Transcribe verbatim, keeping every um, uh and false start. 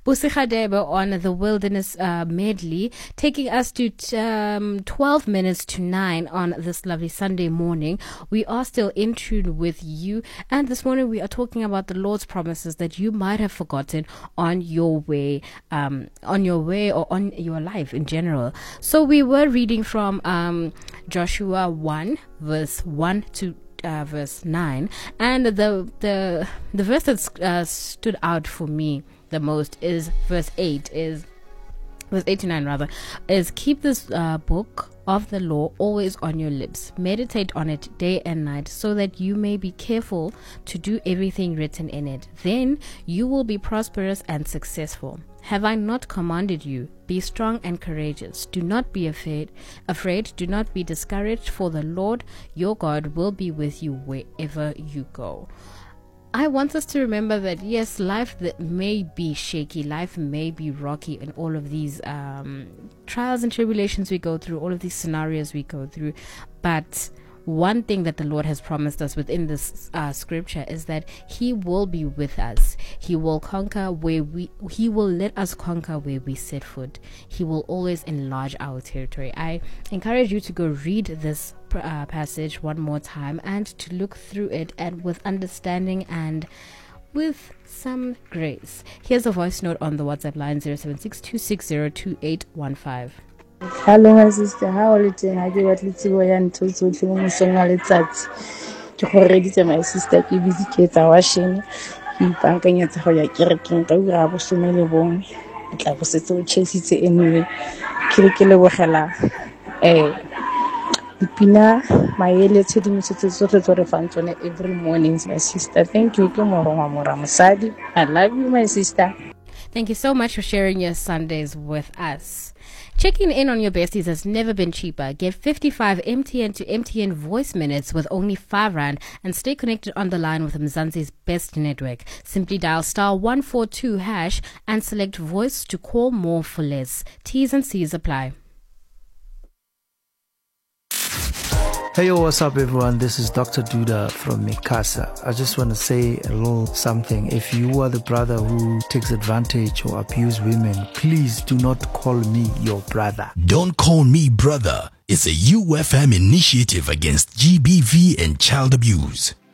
Busikhadebe on the Wilderness uh, Medley, taking us to t- um, twelve minutes to nine on this lovely Sunday morning. We are still in tune with you, and this morning we are talking about the Lord's promises that you might have forgotten on your way, um, on your way or on your life in general. So we were reading from um, Joshua one, verse one to Uh, verse nine, and the the the verse that uh, stood out for me the most is verse eight is verse eight to nine rather is keep this uh, book of the law always on your lips, meditate on it day and night, so that you may be careful to do everything written in it. Then you will be prosperous and successful. Have I not commanded you? Be strong and courageous. Do not be afraid. Afraid. Do not be discouraged, for the Lord your God will be with you wherever you go. I want us to remember that, yes, life that may be shaky, life may be rocky, and all of these um, trials and tribulations we go through, all of these scenarios we go through, but one thing that the Lord has promised us within this uh, scripture is that He will be with us. He will conquer where we, He will let us conquer where we set foot. He will always enlarge our territory. I encourage you to go read this uh, passage one more time and to look through it and with understanding and with some grace. Here's a voice note on the WhatsApp line zero seven six two six zero two eight one five. Hello my sister, how are you doing? I give at least go and to to to mo songa letsatsi. Ke go reditse my sister ke busy ke tsa washing. Ke ipankanyetsa go ya kerekeng ka ura bo some le bongwe. Ke tla go setse o chesitse anyway. Ke re ke lebogela eh dipina maele tshedimosetso tsotlhe tse re fang tsone every morning my sister. Thank you ke morongwa mora mosadi. I love you my sister. Thank you so much for sharing your Sundays with us. Checking in on your besties has never been cheaper. Get fifty-five M T N to M T N voice minutes with only five rand and stay connected on the line with Mzansi's best network. Simply dial star one four two hash and select voice to call more for less. T's and C's apply. Hey, yo, what's up, everyone? This is Doctor Duda from Mikasa. I just want to say a little something. If you are the brother who takes advantage or abuse women, please do not call me your brother. Don't Call Me Brother. It's a U F M initiative against G B V and child abuse.